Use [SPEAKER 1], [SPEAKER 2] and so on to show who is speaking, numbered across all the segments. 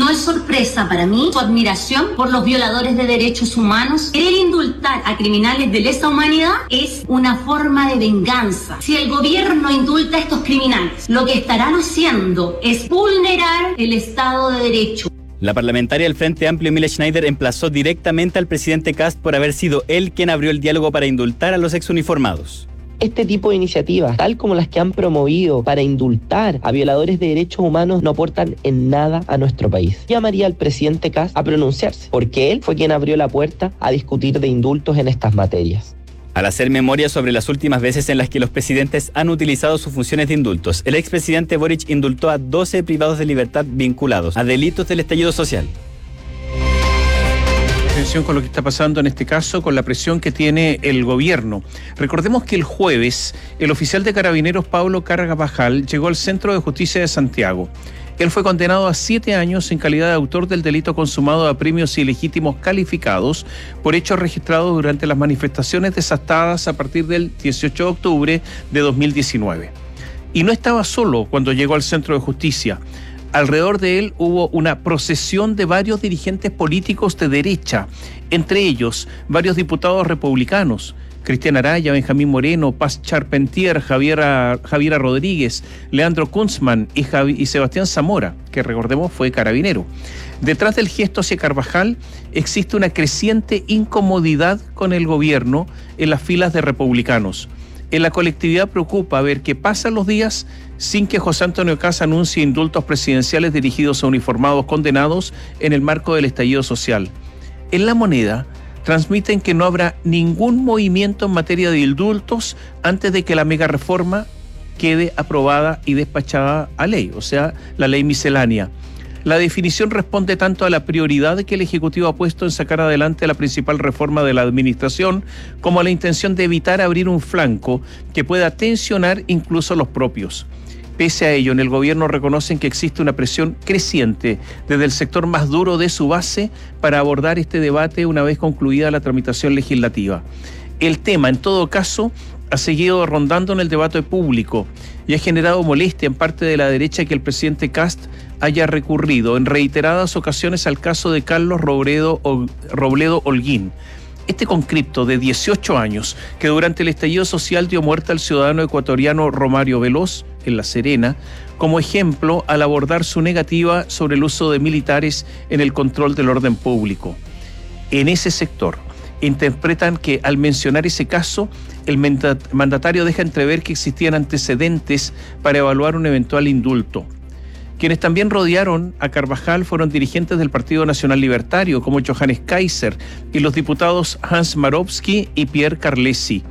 [SPEAKER 1] No es sorpresa para mí su admiración por los violadores de derechos humanos. Querer indultar a criminales de lesa humanidad es una forma de venganza. Si el gobierno indulta a estos criminales, lo que estarán haciendo es vulnerar el Estado de Derecho.
[SPEAKER 2] La parlamentaria del Frente Amplio, Emilia Schneider, emplazó directamente al presidente Kast por haber sido él quien abrió el diálogo para indultar a los exuniformados.
[SPEAKER 3] Este tipo de iniciativas, tal como las que han promovido para indultar a violadores de derechos humanos, no aportan en nada a nuestro país. Llamaría al presidente Kast a pronunciarse, porque él fue quien abrió la puerta a discutir de indultos en estas materias.
[SPEAKER 2] Al hacer memoria sobre las últimas veces en las que los presidentes han utilizado sus funciones de indultos, el expresidente Boric indultó a 12 privados de libertad vinculados a delitos del estallido social.
[SPEAKER 4] Atención con lo que está pasando en este caso, con la presión que tiene el gobierno. Recordemos que el jueves, el oficial de Carabineros Pablo Carvajal llegó al Centro de Justicia de Santiago. Él fue condenado a 7 años en calidad de autor del delito consumado a premios ilegítimos calificados por hechos registrados durante las manifestaciones desatadas a partir del 18 de octubre de 2019. Y no estaba solo cuando llegó al Centro de Justicia. Alrededor de él hubo una procesión de varios dirigentes políticos de derecha, entre ellos varios diputados republicanos, Cristian Araya, Benjamín Moreno, Paz Charpentier, Javiera Rodríguez, Leandro Kunzman y Sebastián Zamora, que recordemos fue carabinero. Detrás del gesto hacia Carvajal existe una creciente incomodidad con el gobierno en las filas de republicanos. En la colectividad preocupa ver que pasan los días sin que José Antonio Kast anuncie indultos presidenciales dirigidos a uniformados condenados en el marco del estallido social. En La Moneda transmiten que no habrá ningún movimiento en materia de indultos antes de que la mega reforma quede aprobada y despachada a ley, o sea, la ley miscelánea. La definición responde tanto a la prioridad que el Ejecutivo ha puesto en sacar adelante la principal reforma de la administración, como a la intención de evitar abrir un flanco que pueda tensionar incluso los propios. Pese a ello, en el gobierno reconocen que existe una presión creciente desde el sector más duro de su base para abordar este debate una vez concluida la tramitación legislativa. El tema, en todo caso, ha seguido rondando en el debate público y ha generado molestia en parte de la derecha que el presidente Kast haya recurrido en reiteradas ocasiones al caso de Carlos Robledo Holguín. Este conscripto de 18 años, que durante el estallido social dio muerte al ciudadano ecuatoriano Romario Veloz, en La Serena, como ejemplo al abordar su negativa sobre el uso de militares en el control del orden público. En ese sector, interpretan que al mencionar ese caso, el mandatario deja entrever que existían antecedentes para evaluar un eventual indulto. Quienes también rodearon a Carvajal fueron dirigentes del Partido Nacional Libertario, como Johannes Kaiser, y los diputados Hans Marowski y Pierre Carlesi.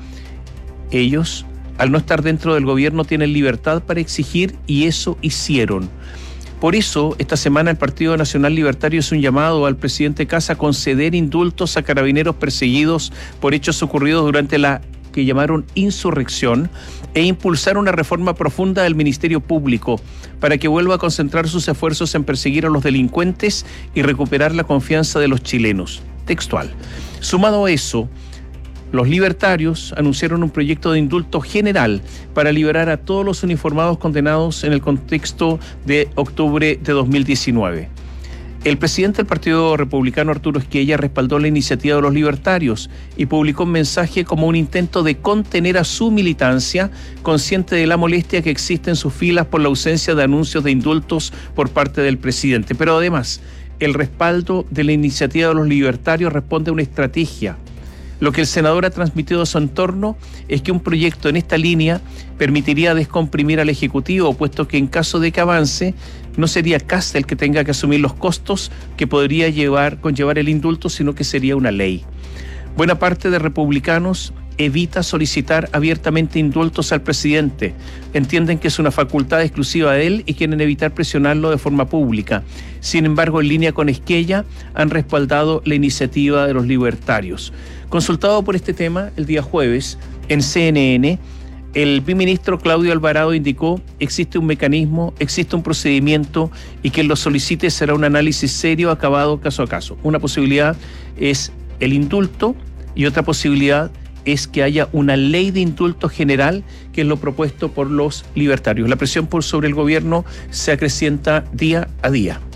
[SPEAKER 4] Ellos, al no estar dentro del gobierno, tienen libertad para exigir, y eso hicieron. Por eso, esta semana el Partido Nacional Libertario hizo un llamado al presidente Kast a conceder indultos a carabineros perseguidos por hechos ocurridos durante la que llamaron insurrección e impulsar una reforma profunda del Ministerio Público para que vuelva a concentrar sus esfuerzos en perseguir a los delincuentes y recuperar la confianza de los chilenos. Textual. Sumado a eso, los libertarios anunciaron un proyecto de indulto general para liberar a todos los uniformados condenados en el contexto de octubre de 2019. El presidente del Partido Republicano, Arturo Esquella, respaldó la iniciativa de los libertarios y publicó un mensaje como un intento de contener a su militancia, consciente de la molestia que existe en sus filas por la ausencia de anuncios de indultos por parte del presidente. Pero además, el respaldo de la iniciativa de los libertarios responde a una estrategia. Lo que el senador ha transmitido a su entorno es que un proyecto en esta línea permitiría descomprimir al Ejecutivo, puesto que en caso de que avance, no sería Kast el que tenga que asumir los costos que podría conllevar el indulto, sino que sería una ley. Buena parte de republicanos evita solicitar abiertamente indultos al presidente. Entienden que es una facultad exclusiva de él y quieren evitar presionarlo de forma pública. Sin embargo, en línea con Esquella, han respaldado la iniciativa de los libertarios. Consultado por este tema el día jueves en CNN, el ministro Claudio Alvarado indicó: existe un mecanismo, existe un procedimiento y quien lo solicite será un análisis serio, acabado caso a caso. Una posibilidad es el indulto y otra posibilidad es que haya una ley de indulto general, que es lo propuesto por los libertarios. La presión sobre el gobierno se acrecienta día a día.